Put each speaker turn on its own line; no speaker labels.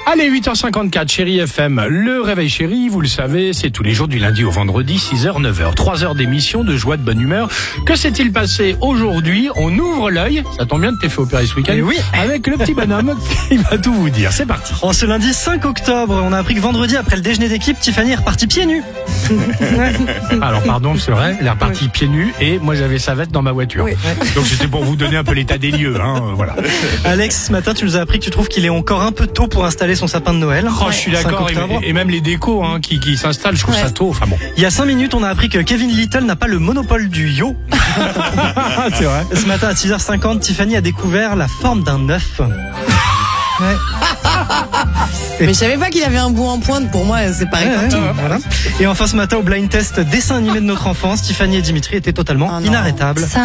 Allez, 8h54, Chérie FM, le réveil chéri, vous le savez, c'est tous les jours du lundi au vendredi, 6h, 9h. 3 heures d'émission, de joie, de bonne humeur. Que s'est-il passé aujourd'hui? On ouvre l'œil, ça tombe bien de t'es fait opérer ce week-end,
oui,
avec le petit bonhomme qui va tout vous dire. C'est parti.
En ce lundi 5 octobre, on a appris que vendredi, après le déjeuner d'équipe, Tiffany est repartie pieds nus.
Alors pardon, c'est vrai, elle est repartie pieds nus et moi j'avais sa veste dans ma voiture.
Oui.
Donc c'était pour vous donner un peu l'état des lieux, voilà.
Alex, ce matin, tu nous as appris que tu trouves qu'il est encore un peu tôt pour installer son sapin de Noël.
Oh, je suis
5
d'accord,
octobre.
et même les décos qui s'installent, je trouve ça tôt. Enfin bon.
Il y a 5 minutes, on a appris que Kevin Little n'a pas le monopole du yo.
C'est vrai.
Ce matin, à 6h50, Tiffany a découvert la forme d'un œuf. Ouais.
Mais je savais pas qu'il avait un bout en pointe. Pour moi, c'est pareil
Ouais,
partout.
voilà. Et enfin, ce matin, au blind test dessin animé de notre enfance, Tiffany et Dimitri étaient totalement
Oh non.
inarrêtables.